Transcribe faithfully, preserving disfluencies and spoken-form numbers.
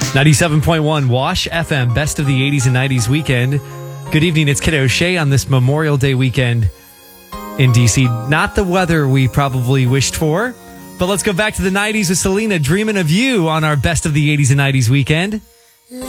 ninety-seven point one Wash F M, best of the eighties and nineties weekend. Good evening, it's Kid O'Shea on this Memorial Day weekend in D C. Not the weather we probably wished for, but let's go back to the nineties with Selena, Dreaming of You on our best of the eighties and nineties weekend.